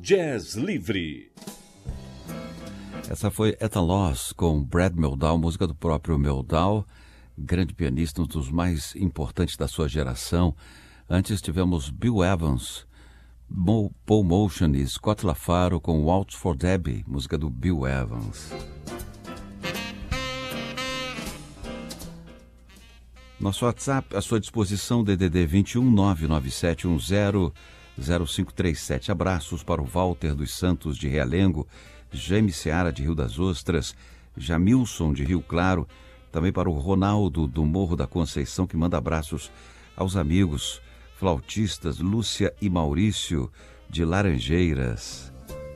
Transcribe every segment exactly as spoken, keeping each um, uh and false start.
Jazz Livre. Essa foi Ethan Loss com Brad Mehldau, música do próprio Mehldau, grande pianista, um dos mais importantes da sua geração. Antes tivemos Bill Evans, Mo, Paul Motion e Scott LaFaro com Waltz for Debbie, música do Bill Evans. Nosso WhatsApp à sua disposição, D D D vinte e um, nove nove sete um zero zero cinco três sete. Abraços para o Walter dos Santos de Realengo, Jaime Seara de Rio das Ostras, Jamilson de Rio Claro, também para o Ronaldo do Morro da Conceição, que manda abraços aos amigos flautistas Lúcia e Maurício de Laranjeiras.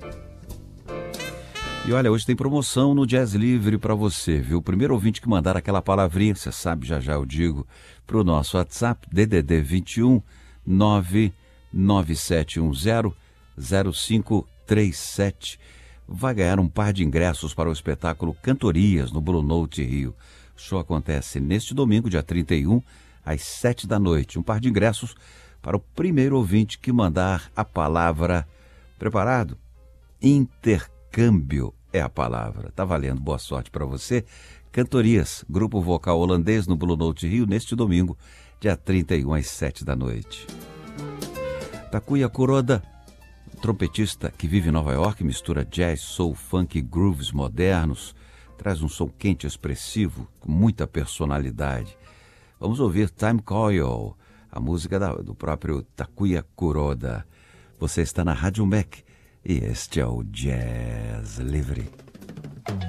E olha, hoje tem promoção no Jazz Livre para você, viu? O primeiro ouvinte que mandar aquela palavrinha, você sabe, já já eu digo, para o nosso WhatsApp, D D D vinte e um, nove nove sete um zero zero cinco três sete, vai ganhar um par de ingressos para o espetáculo Cantorias no Blue Note Rio. O show acontece neste domingo, dia trinta e um, às sete da noite. Um par de ingressos para o primeiro ouvinte que mandar a palavra, preparado? Intercâmbio é a palavra. Tá valendo, boa sorte para você. Cantorias, grupo vocal holandês no Blue Note Rio, neste domingo, dia trinta e um, às sete da noite. Takuya Kuroda, trompetista que vive em Nova York, mistura jazz, soul, funk e grooves modernos, traz um som quente e expressivo, com muita personalidade. Vamos ouvir Time Coil, a música da, do próprio Takuya Kuroda. Você está na Rádio Mac e este é o Jazz Livre.